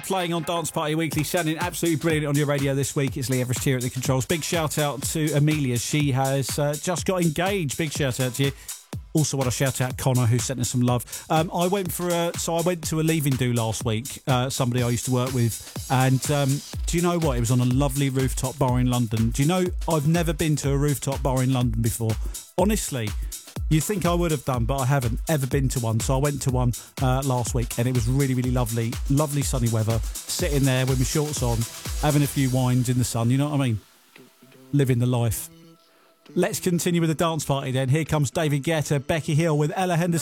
Playing on Dance Party Weekly, sounding absolutely brilliant on your radio this week. It's Lee Everest here at the controls. Big shout out to Amelia. She has just got engaged. Big shout out to you. Also want to shout out Connor, who sent us some love. I went to a leaving do last week, somebody I used to work with, and do you know what? It was on a lovely rooftop bar in London. Do you know, I've never been to a rooftop bar in London before. Honestly, you'd think I would have done, but I haven't ever been to one. So I went to one last week, and it was really, really lovely. Lovely sunny weather, sitting there with my shorts on, having a few wines in the sun, you know what I mean? Living the life. Let's continue with the dance party then. Here comes David Guetta, Becky Hill with Ella Henderson.